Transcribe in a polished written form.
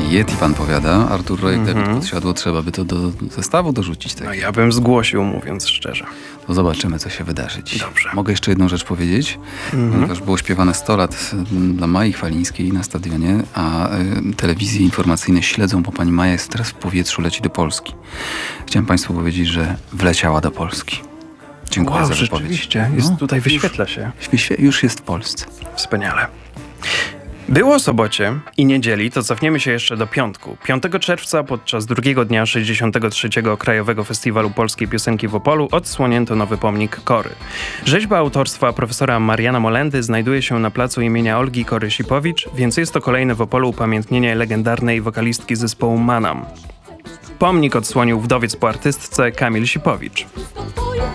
Yeti pan powiada, Artur Rojek, Dawid Podsiadło, trzeba by to do zestawu dorzucić. Tak? No ja bym zgłosił, mówiąc szczerze. To zobaczymy, co się wydarzy dziś. Dobrze. Mogę jeszcze jedną rzecz powiedzieć? Ponieważ było śpiewane 100 lat dla Mai Chwalińskiej na stadionie, a telewizje informacyjne śledzą, bo pani Maja jest teraz w powietrzu, leci do Polski. Chciałem państwu powiedzieć, że wleciała do Polski. Dziękuję za wypowiedź. Rzeczywiście. Jest tutaj, wyświetla się. Już jest w Polsce. Wspaniale. Było o sobocie i niedzieli, to cofniemy się jeszcze do piątku. 5 czerwca podczas drugiego dnia 63. Krajowego Festiwalu Polskiej Piosenki w Opolu odsłonięto nowy pomnik Kory. Rzeźba autorstwa profesora Mariana Molendy znajduje się na placu imienia Olgi Kory-Sipowicz, więc jest to kolejne w Opolu upamiętnienie legendarnej wokalistki zespołu Manam. Pomnik odsłonił wdowiec po artystce Kamil Sipowicz.